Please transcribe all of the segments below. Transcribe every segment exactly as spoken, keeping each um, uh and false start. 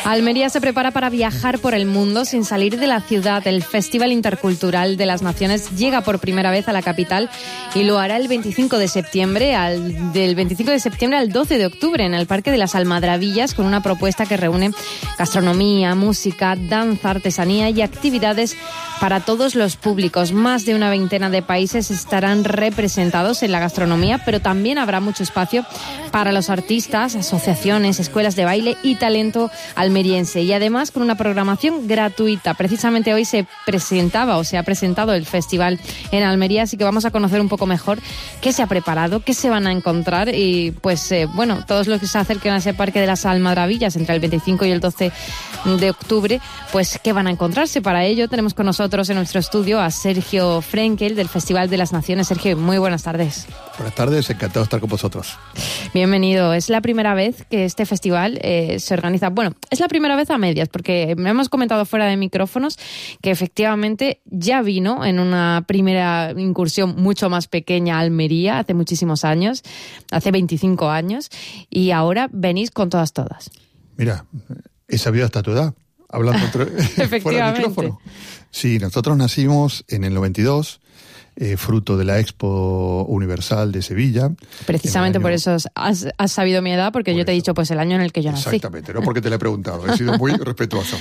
Almería se prepara para viajar por el mundo sin salir de la ciudad. El Festival Intercultural de las Naciones llega por primera vez a la capital y lo hará el veinticinco de septiembre, al, del veinticinco de septiembre al doce de octubre en el Parque de las Almadrabillas, con una propuesta que reúne gastronomía, música, danza, artesanía y actividades para todos los públicos. Más de una veintena de países estarán representados en la gastronomía, pero también habrá mucho espacio para los artistas, asociaciones, escuelas de baile y talento almeriense. Y además con una programación gratuita. Precisamente hoy se presentaba o se ha presentado el festival en Almería, así que vamos a conocer un poco mejor qué se ha preparado, qué se van a encontrar y pues eh, bueno, todos los que se acerquen a ese Parque de las Almadrabillas entre el veinticinco y el doce de octubre, pues qué van a encontrarse. Para ello tenemos con nosotros en nuestro estudio a Sergio Frenkel del Festival de las Naciones. Sergio, muy buenas tardes. Buenas tardes, encantado de estar con vosotros. Bienvenido. Es la primera vez que este festival eh, se organiza. Bueno, es la primera vez a medias, porque me hemos comentado fuera de micrófonos que efectivamente ya vino en una primera incursión mucho más pequeña a Almería hace muchísimos años, hace veinticinco años, y ahora venís con todas, todas. Mira, he sabido hasta tu edad, hablando entre, fuera del micrófono. Sí, nosotros nacimos en el noventa y dos, eh, fruto de la Expo Universal de Sevilla. Precisamente año... por eso has, has sabido mi edad, porque por yo te eso. he dicho pues el año en el que yo nací. Exactamente, no porque te lo he preguntado, he sido muy respetuoso.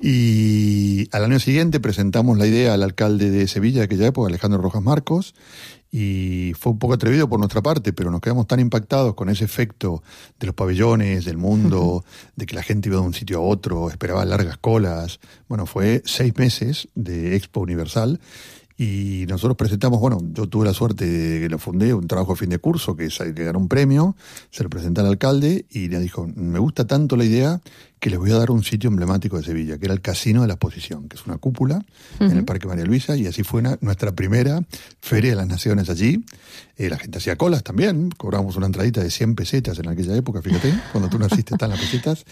Y al año siguiente presentamos la idea al alcalde de Sevilla de aquella época, Alejandro Rojas Marcos, y fue un poco atrevido por nuestra parte, pero nos quedamos tan impactados con ese efecto de los pabellones, del mundo, uh-huh. de que la gente iba de un sitio a otro, esperaba largas colas. Bueno, fue seis meses de Expo Universal y nosotros presentamos, bueno, yo tuve la suerte de que lo fundé, un trabajo a fin de curso que, que ganó un premio, se lo presenté al alcalde y le dijo, me gusta tanto la idea que les voy a dar un sitio emblemático de Sevilla, que era el Casino de la Exposición, que es una cúpula uh-huh. en el Parque María Luisa, y así fue una, nuestra primera Feria de las Naciones allí. Eh, la gente hacía colas también, cobrábamos una entradita de cien pesetas en aquella época, fíjate, cuando tú naciste están las pesetas,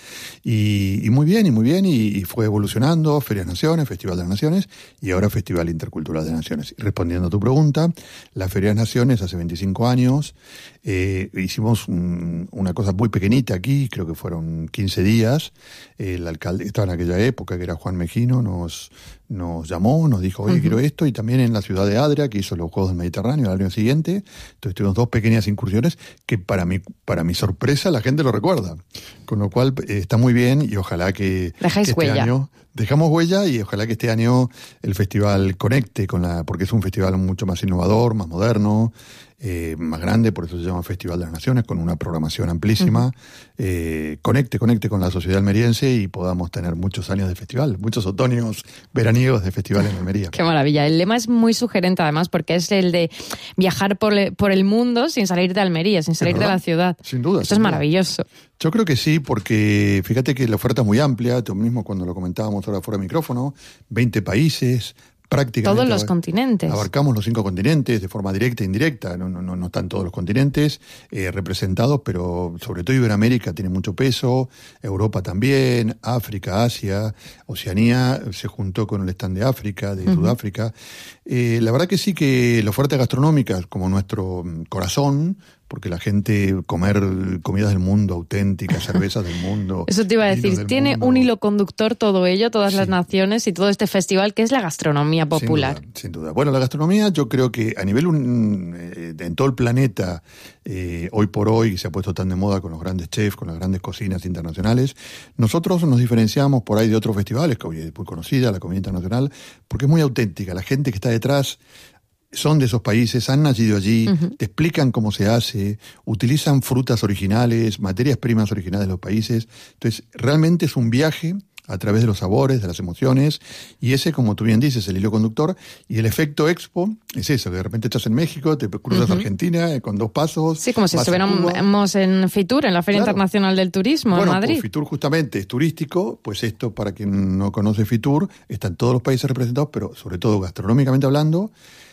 y, y muy bien, y muy bien, y, y fue evolucionando, Feria de las Naciones, Festival de las Naciones, y ahora Festival Intercultural de las Naciones. Y respondiendo a tu pregunta, la Feria de las Naciones hace veinticinco años, eh, hicimos un, una cosa muy pequeñita aquí, creo que fueron quince días. El alcalde estaba en aquella época, que era Juan Mejino, nos, nos llamó, nos dijo, oye, uh-huh. quiero esto, y también en la ciudad de Adria, que hizo los Juegos del Mediterráneo al año siguiente. Entonces tuvimos dos pequeñas incursiones que para mi, para mi sorpresa la gente lo recuerda, con lo cual eh, está muy bien y ojalá que, Dejáis que este huella. año dejamos huella y ojalá que este año el festival conecte con la, porque es un festival mucho más innovador, más moderno, Eh, más grande, por eso se llama Festival de las Naciones, con una programación amplísima, uh-huh. eh, conecte, conecte con la sociedad almeriense y podamos tener muchos años de festival, muchos otoños veraniegos de festival en Almería. Qué maravilla. El lema es muy sugerente además, porque es el de viajar por, le, por el mundo sin salir de Almería, sin salir de la ciudad. Sin duda. Esto sin es duda. maravilloso. Yo creo que sí, porque fíjate que la oferta es muy amplia, tú mismo cuando lo comentábamos ahora fuera de micrófono, veinte países, prácticamente todos los continentes. Abarcamos los cinco continentes de forma directa e indirecta, no, no, no, no están todos los continentes eh, representados, pero sobre todo Iberoamérica tiene mucho peso, Europa también, África, Asia, Oceanía se juntó con el stand de África, de uh-huh. Sudáfrica. Eh, la verdad que sí que la oferta gastronómica, como nuestro corazón, porque la gente comer comidas del mundo auténticas, cervezas del mundo. Eso te iba a decir, tiene mundo. Un hilo conductor todo ello, todas sí. las naciones y todo este festival, que es la gastronomía popular. Sin duda, sin duda. Bueno, la gastronomía yo creo que a nivel, un, eh, en todo el planeta, eh, hoy por hoy se ha puesto tan de moda con los grandes chefs, con las grandes cocinas internacionales. Nosotros nos diferenciamos por ahí de otros festivales, que hoy es muy conocida, la comida internacional, porque es muy auténtica. La gente que está detrás son de esos países, han nacido allí, uh-huh. te explican cómo se hace, utilizan frutas originales, materias primas originales de los países. Entonces, realmente es un viaje a través de los sabores, de las emociones, y ese, como tú bien dices, el hilo conductor, y el efecto Expo es eso, que de repente estás en México, te cruzas uh-huh. a Argentina con dos pasos. Sí, como si estuviéramos en Fitur, en la Feria claro. Internacional del Turismo, bueno, en Madrid. Pues Fitur justamente es turístico, pues esto, para quien no conoce Fitur, están todos los países representados, pero sobre todo gastronómicamente hablando.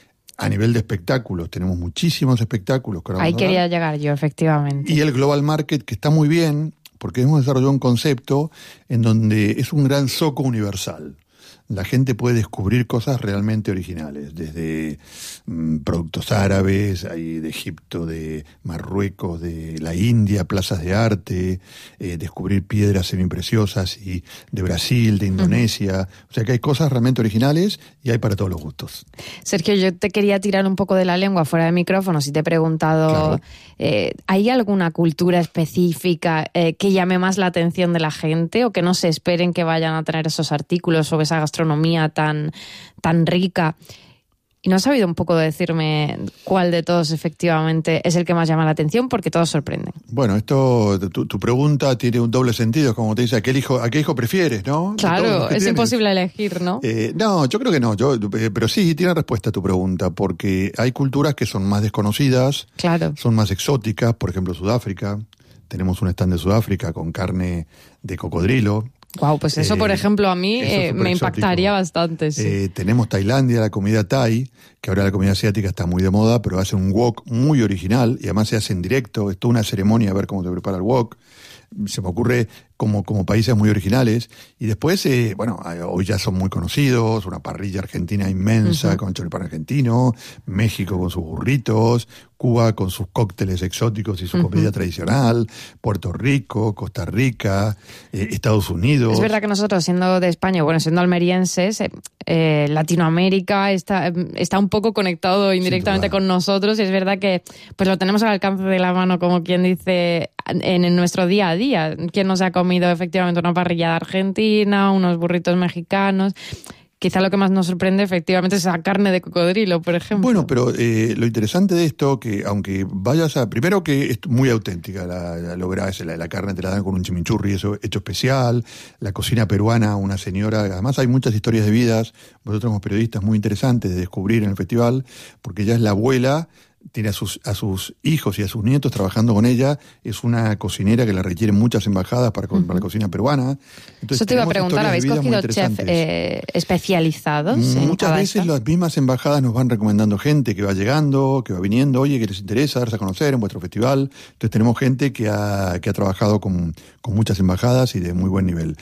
A nivel de espectáculos, tenemos muchísimos espectáculos. Que ahí quería llegar yo, efectivamente. Y el Global Market, que está muy bien, porque hemos desarrollado un concepto en donde es un gran zoco universal. la gente puede descubrir cosas realmente originales, desde mmm, productos árabes, hay de Egipto, de Marruecos, de la India, plazas de arte, eh, descubrir piedras semipreciosas y de Brasil, de Indonesia, uh-huh. O sea que hay cosas realmente originales y hay para todos los gustos. Sergio, yo te quería tirar un poco de la lengua fuera de micrófonos y te he preguntado, claro. eh, ¿hay alguna cultura específica eh, que llame más la atención de la gente o que no se esperen que vayan a tener esos artículos o esa gastronomía tan, tan rica? Y no has sabido un poco decirme cuál de todos efectivamente es el que más llama la atención, porque todos sorprenden. Bueno, esto, tu, tu pregunta tiene un doble sentido, como te dice, ¿a qué hijo, a qué hijo prefieres, no? Claro, es tienes. Imposible elegir, ¿no? Eh, no, yo creo que no, yo, eh, pero sí, tiene respuesta a tu pregunta, porque hay culturas que son más desconocidas, claro. Son más exóticas, por ejemplo Sudáfrica, tenemos un stand de Sudáfrica con carne de cocodrilo. Wow, pues eso, eh, por ejemplo, a mí eh, me impactaría bastante. Sí. Eh, tenemos Tailandia, la comida Thai, que ahora la comida asiática está muy de moda, pero hace un wok muy original y además se hace en directo. Es toda una ceremonia a ver cómo se prepara el wok. Se me ocurre como, como países muy originales. Y después, eh, bueno, hoy ya son muy conocidos, una parrilla argentina inmensa uh-huh. con choripán argentino, México con sus burritos, Cuba con sus cócteles exóticos y su uh-huh. comida tradicional, Puerto Rico, Costa Rica, eh, Estados Unidos. Es verdad que nosotros, siendo de España, bueno, siendo almerienses, eh, eh, Latinoamérica está, está un poco conectado indirectamente con nosotros, y es verdad que pues lo tenemos al alcance de la mano, como quien dice, en, en nuestro día a día. ¿Quién no se ha comido efectivamente una parrillada argentina, unos burritos mexicanos? Quizá lo que más nos sorprende efectivamente es esa carne de cocodrilo, por ejemplo. Bueno, pero eh, lo interesante de esto, que aunque vayas a... Primero que es muy auténtica, la, la lográs, la, la carne te la dan con un chimichurri, eso hecho especial, la cocina peruana, una señora... Además hay muchas historias de vidas, vosotros como periodistas, muy interesantes de descubrir en el festival, porque ella es la abuela... Tiene a sus, a sus hijos y a sus nietos trabajando con ella. Es una cocinera que la requieren muchas embajadas para, uh-huh. para la cocina peruana. Entonces, eso te iba a preguntar, ¿habéis cogido chefs eh, especializados? Muchas veces esta? Las mismas embajadas nos van recomendando gente que va llegando, que va viniendo, oye, que les interesa darse a conocer en vuestro festival. Entonces tenemos gente que ha, que ha trabajado con, con muchas embajadas y de muy buen nivel.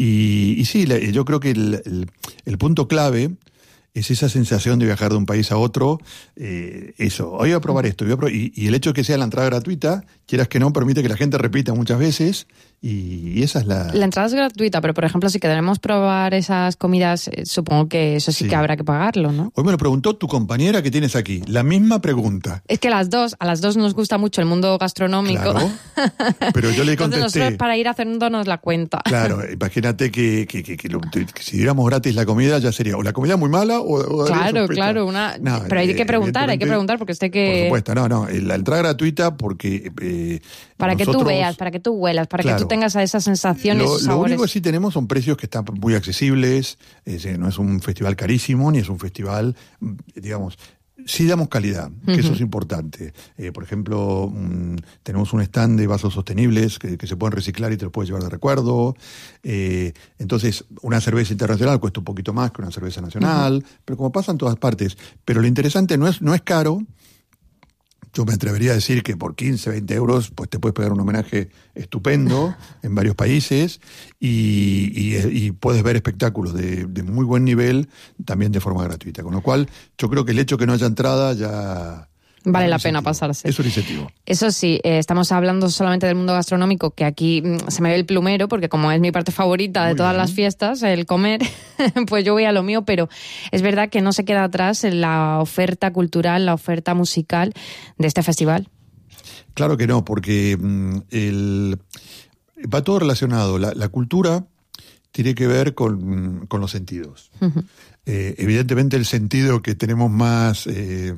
Y, y sí, yo creo que el, el, el punto clave es esa sensación de viajar de un país a otro, eh, eso, hoy voy a probar esto, voy a probar, y, y el hecho de que sea la entrada gratuita, quieras que no, permite que la gente repita muchas veces, y, y esa es la... La entrada es gratuita, pero por ejemplo, si queremos probar esas comidas, eh, supongo que eso sí, sí que habrá que pagarlo, ¿no? Hoy me lo preguntó tu compañera que tienes aquí, la misma pregunta. Es que las dos, a las dos nos gusta mucho el mundo gastronómico. Claro, pero yo le contesté... Entonces nosotros para ir haciéndonos la cuenta. Claro, imagínate que, que, que, que, lo, que si diéramos gratis la comida ya sería o la comida muy mala o... o claro, claro, una... No, pero hay que preguntar, hay que preguntar porque sé que... Por supuesto, no, no, la entrada gratuita porque... Eh, para nosotros, que tú veas, para que tú huelas, para claro, que tú tengas esa sensación y lo, esos sabores. Lo único que sí tenemos son precios que están muy accesibles, eh, no es un festival carísimo, ni es un festival, digamos... Sí damos calidad, que uh-huh. eso es importante. Eh, por ejemplo, mmm, tenemos un stand de vasos sostenibles que, que se pueden reciclar y te los puedes llevar de recuerdo. Eh, entonces, una cerveza internacional cuesta un poquito más que una cerveza nacional, uh-huh. pero como pasa en todas partes. Pero lo interesante no es, no es caro. Yo me atrevería a decir que por quince, veinte euros pues te puedes pegar un homenaje estupendo en varios países y, y, y puedes ver espectáculos de, de muy buen nivel también de forma gratuita. Con lo cual, yo creo que el hecho que no haya entrada ya... Vale la pena pasarse. Eso es incentivo. Eso sí, eh, estamos hablando solamente del mundo gastronómico, que aquí mm, se me ve el plumero, porque como es mi parte favorita de Muy todas bien. Las fiestas, el comer, pues yo voy a lo mío, pero es verdad que no se queda atrás en la oferta cultural, la oferta musical de este festival. Claro que no, porque mm, el, va todo relacionado. La, la cultura tiene que ver con, con los sentidos. Uh-huh. Eh, evidentemente el sentido que tenemos más... Eh,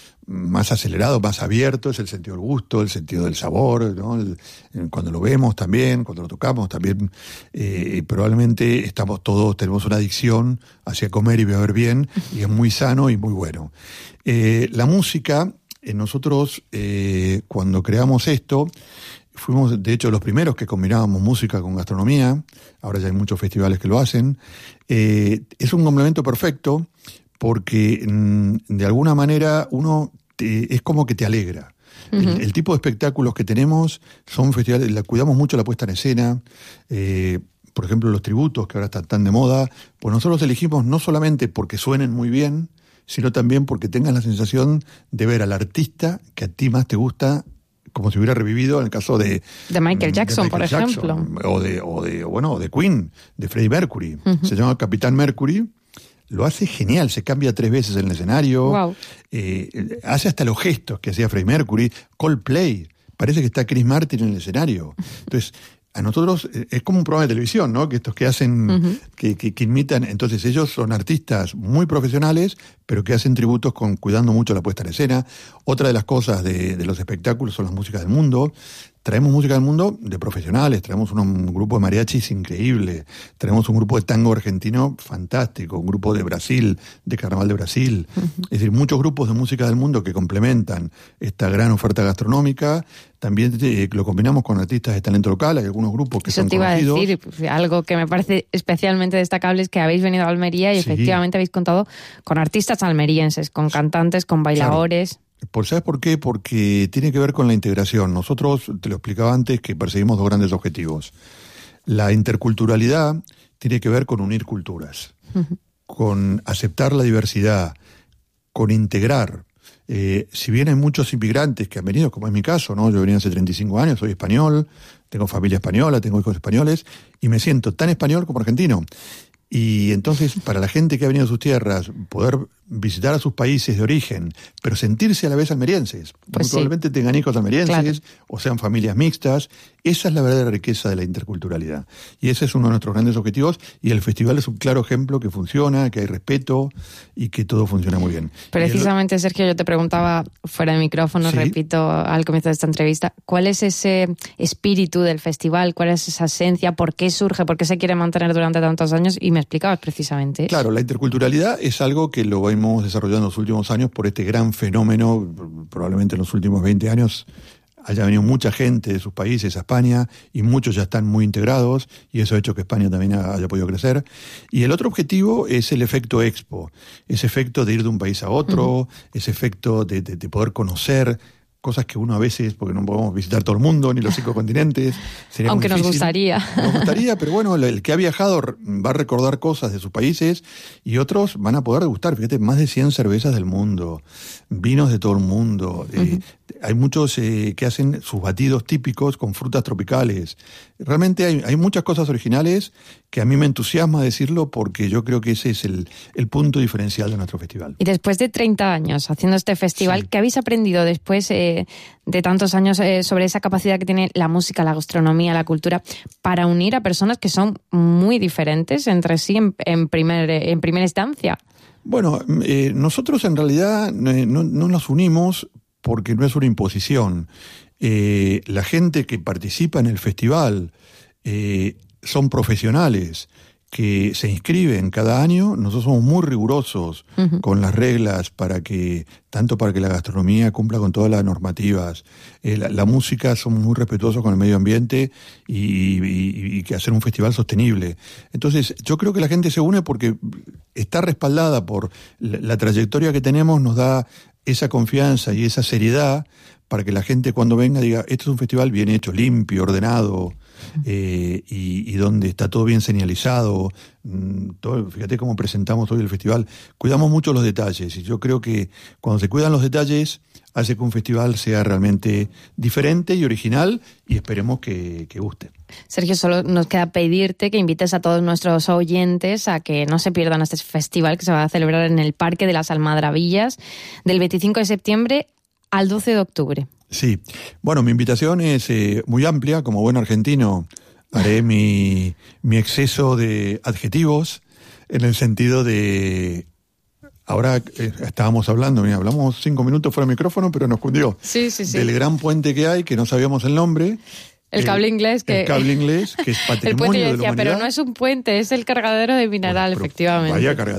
más acelerado, más abierto, es el sentido del gusto, el sentido del sabor, ¿no? El, cuando lo vemos también, cuando lo tocamos también, eh, probablemente estamos todos, tenemos una adicción hacia comer y beber bien, y es muy sano y muy bueno. Eh, la música, eh, nosotros eh, cuando creamos esto, fuimos de hecho los primeros que combinábamos música con gastronomía, ahora ya hay muchos festivales que lo hacen, eh, es un complemento perfecto, porque de alguna manera uno te, es como que te alegra. Uh-huh. El, el tipo de espectáculos que tenemos son festivales, la, cuidamos mucho la puesta en escena, eh, por ejemplo, los tributos que ahora están tan de moda, pues nosotros los elegimos no solamente porque suenen muy bien, sino también porque tengas la sensación de ver al artista que a ti más te gusta, como si hubiera revivido en el caso de... De Michael Jackson, de Michael por Jackson, ejemplo. O de, o de, bueno, de Queen, de Freddie Mercury. Uh-huh. Se llama Capitán Mercury. Lo hace genial, se cambia tres veces en el escenario. Wow. Eh, hace hasta los gestos que hacía Freddie Mercury. Coldplay. Parece que está Chris Martin en el escenario. Entonces, a nosotros es como un programa de televisión, ¿no? Que estos que hacen, uh-huh. que, que, que imitan, entonces ellos son artistas muy profesionales, pero que hacen tributos con cuidando mucho la puesta en escena. Otra de las cosas de, de los espectáculos son las músicas del mundo. Traemos música del mundo de profesionales, traemos un, un grupo de mariachis increíble, traemos un grupo de tango argentino fantástico, un grupo de Brasil, de Carnaval de Brasil. Uh-huh. Es decir, muchos grupos de música del mundo que complementan esta gran oferta gastronómica. También eh, lo combinamos con artistas de talento local, hay algunos grupos que Eso son te iba conocidos. a decir, pues, algo que me parece especialmente destacable es que habéis venido a Almería y sí. efectivamente habéis contado con artistas almerienses, con cantantes, con bailadores. Claro. Por, ¿Sabes por qué? Porque tiene que ver con la integración. Nosotros, te lo explicaba antes, que perseguimos dos grandes objetivos. La interculturalidad tiene que ver con unir culturas, uh-huh. con aceptar la diversidad, con integrar. Eh, si bien hay muchos inmigrantes que han venido, como es mi caso, ¿no? Yo venía hace treinta y cinco años, soy español, tengo familia española, tengo hijos españoles, y me siento tan español como argentino. Y entonces, para la gente que ha venido a sus tierras, poder visitar a sus países de origen, pero sentirse a la vez almerienses. Pues sí. Probablemente tengan hijos almerienses, claro. o sean familias mixtas. Esa es la verdadera riqueza de la interculturalidad. Y ese es uno de nuestros grandes objetivos. Y el festival es un claro ejemplo que funciona, que hay respeto y que todo funciona muy bien. Precisamente, el... Sergio, yo te preguntaba fuera de micrófono, ¿sí? repito al comienzo de esta entrevista, ¿cuál es ese espíritu del festival? ¿Cuál es esa esencia? ¿Por qué surge? ¿Por qué se quiere mantener durante tantos años? Y me explicabas precisamente eso. Claro, la interculturalidad es algo que lo hemos desarrollado en los últimos años por este gran fenómeno. Probablemente en los últimos veinte años haya venido mucha gente de sus países a España y muchos ya están muy integrados y eso ha hecho que España también haya podido crecer. Y el otro objetivo es el efecto Expo, ese efecto de ir de un país a otro, uh-huh. ese efecto de, de, de poder conocer cosas que uno a veces, porque no podemos visitar todo el mundo, ni los cinco continentes. Aunque nos gustaría. Nos gustaría, pero bueno, el que ha viajado va a recordar cosas de sus países y otros van a poder degustar. Fíjate, más de cien cervezas del mundo, vinos de todo el mundo. Uh-huh. Eh, hay muchos eh, que hacen sus batidos típicos con frutas tropicales. Realmente hay, hay muchas cosas originales que a mí me entusiasma decirlo porque yo creo que ese es el, el punto diferencial de nuestro festival. Y después de treinta años haciendo este festival, sí. ¿qué habéis aprendido después eh, de tantos años eh, sobre esa capacidad que tiene la música, la gastronomía, la cultura para unir a personas que son muy diferentes entre sí en, en, primer, en primera instancia? Bueno, eh, nosotros en realidad eh, no, no nos unimos porque no es una imposición. Eh, la gente que participa en el festival eh, son profesionales que se inscriben cada año. Nosotros somos muy rigurosos uh-huh. con las reglas para que, tanto para que la gastronomía cumpla con todas las normativas, eh, la, la música, somos muy respetuosos con el medio ambiente y, y, y que hacer un festival sostenible. Entonces, yo creo que la gente se une porque está respaldada por la, la trayectoria que tenemos, nos da esa confianza y esa seriedad para que la gente cuando venga diga, este es un festival bien hecho, limpio, ordenado, eh, y, y donde está todo bien señalizado. Todo, fíjate cómo presentamos hoy el festival. Cuidamos mucho los detalles y yo creo que cuando se cuidan los detalles hace que un festival sea realmente diferente y original y esperemos que, que guste. Sergio, solo nos queda pedirte que invites a todos nuestros oyentes a que no se pierdan este festival que se va a celebrar en el Parque de las Almadrabillas del veinticinco de septiembre al doce de octubre. Sí, bueno, mi invitación es eh, muy amplia. Como buen argentino haré mi, mi exceso de adjetivos en el sentido de... Ahora eh, estábamos hablando, mira, hablamos cinco minutos fuera de micrófono, pero nos cundió. Sí, sí, sí. Del gran puente que hay, que no sabíamos el nombre. El cable inglés que... El cable inglés, que es patrimonio el puente, yo de decía, la humanidad. Pero no es un puente, es el cargadero de Mineral, bueno, efectivamente. Vaya cargadero.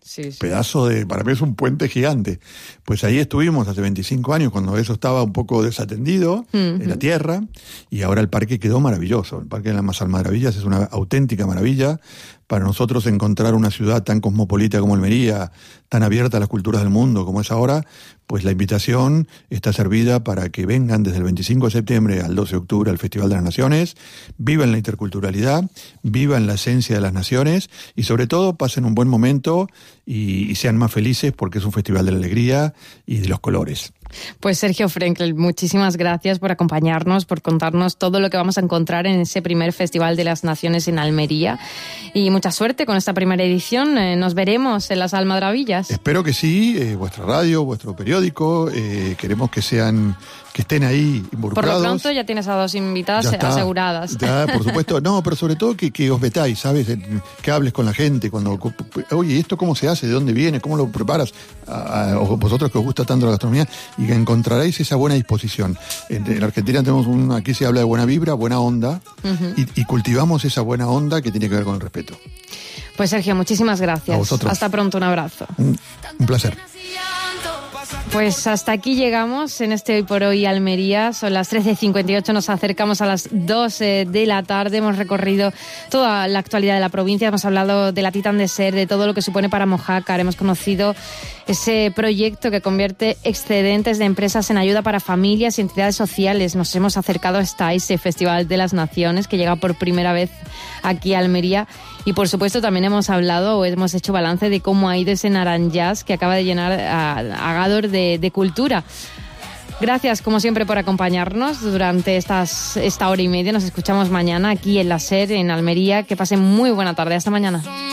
Sí, sí. Pedazo de, para mí es un puente gigante. Pues ahí estuvimos hace veinticinco años, cuando eso estaba un poco desatendido uh-huh. en la tierra, y ahora el parque quedó maravilloso. El Parque de las Maravillas es una auténtica maravilla. Para nosotros encontrar una ciudad tan cosmopolita como Almería, tan abierta a las culturas del mundo como es ahora, pues la invitación está servida para que vengan desde el veinticinco de septiembre al doce de octubre al Festival de las Naciones, vivan la interculturalidad, vivan la esencia de las naciones y sobre todo pasen un buen momento y, y sean más felices porque es un festival de la alegría y de los colores. Pues Sergio Frenkel, muchísimas gracias por acompañarnos, por contarnos todo lo que vamos a encontrar en ese primer Festival de las Naciones en Almería. Y mucha suerte con esta primera edición. Eh, nos veremos en las Almadrabillas. Espero que sí, eh, vuestra radio, vuestro periódico, eh, queremos que sean... que estén ahí involucrados. Por lo pronto ya tienes a dos invitadas está, aseguradas. Ya, por supuesto. No, pero sobre todo que, que os metáis, ¿sabes? Que hables con la gente. Cuando, oye, ¿esto cómo se hace? ¿De dónde viene? ¿Cómo lo preparas? A, a, vosotros que os gusta tanto la gastronomía, y que encontraréis esa buena disposición. En, en Argentina tenemos un, aquí se habla de buena vibra, buena onda, uh-huh. y, y cultivamos esa buena onda que tiene que ver con el respeto. Pues Sergio, muchísimas gracias. A vosotros. Hasta pronto, un abrazo. Un, un placer. Pues hasta aquí llegamos en este Hoy por Hoy Almería. Son las trece cincuenta y ocho, nos acercamos a las doce de la tarde. Hemos recorrido toda la actualidad de la provincia, hemos hablado de la Titán de Ser, de todo lo que supone para Mojácar. Hemos conocido ese proyecto que convierte excedentes de empresas en ayuda para familias y entidades sociales. Nos hemos acercado hasta ese Festival de las Naciones que llega por primera vez aquí a Almería. Y por supuesto también hemos hablado o hemos hecho balance de cómo ha ido ese Naranjás que acaba de llenar a, a Gádor de, de cultura. Gracias, como siempre, por acompañarnos durante estas, esta hora y media. Nos escuchamos mañana aquí en la SER, en Almería. Que pasen muy buena tarde. Hasta mañana.